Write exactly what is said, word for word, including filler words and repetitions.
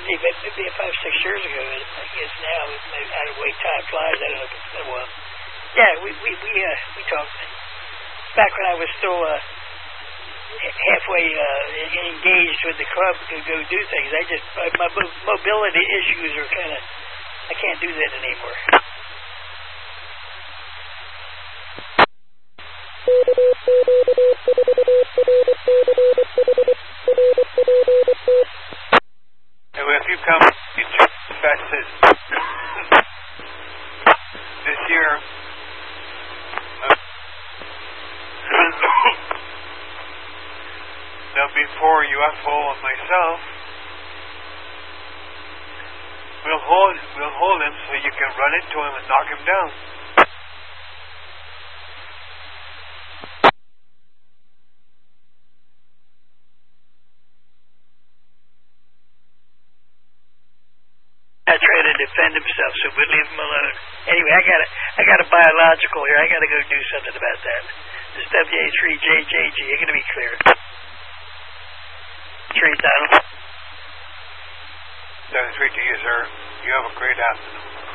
fifty, maybe five, six years ago. I guess now, out of the way time flies, I don't know if it's been a while. Yeah, we we we uh, we talked back when I was still uh, halfway uh, engaged with the club to go do things. I just my, my mobility issues are kind of I can't do that anymore. And if you come into the fact that this year uh, now before U F O and myself, we'll hold we'll hold him so you can run into him and knock him down. I try to defend himself, so we leave him alone. Anyway, I got a, I got a biological here. I got to go do something about that. This W A three J J G. You're going to be clear. Three Donald. Seven three to you, sir. You have a great afternoon.